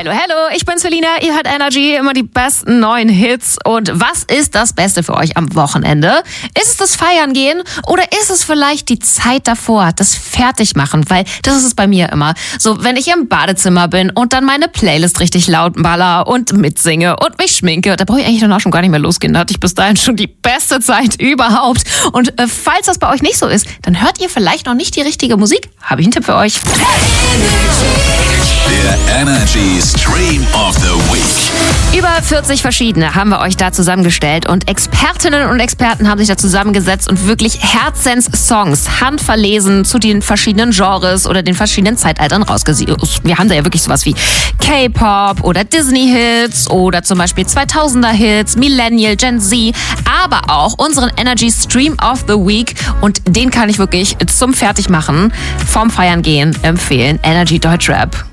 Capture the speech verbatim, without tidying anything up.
Hallo, hallo, ich bin Selina, ihr hört Energy, immer die besten neuen Hits. Und was ist das Beste für euch am Wochenende? Ist es das Feiern gehen oder ist es vielleicht die Zeit davor, das Fertigmachen? Weil das ist es bei mir immer. So, wenn ich im Badezimmer bin und dann meine Playlist richtig laut baller und mitsinge und mich schminke, da brauche ich eigentlich danach schon gar nicht mehr losgehen. Da hatte ich bis dahin schon die beste Zeit überhaupt. Und äh, falls das bei euch nicht so ist, dann hört ihr vielleicht noch nicht die richtige Musik. Habe ich einen Tipp für euch. Der Energy Stream of the Week. Über vierzig verschiedene haben wir euch da zusammengestellt und Expertinnen und Experten haben sich da zusammengesetzt und wirklich Herzenssongs handverlesen zu den verschiedenen Genres oder den verschiedenen Zeitaltern rausgesucht. Wir haben da ja wirklich sowas wie K-Pop oder Disney-Hits oder zum Beispiel zweitausender-Hits, Millennial, Gen Z, aber auch unseren Energy Stream of the Week und den kann ich wirklich zum Fertigmachen vom Feiern gehen empfehlen. Energy Deutschrap.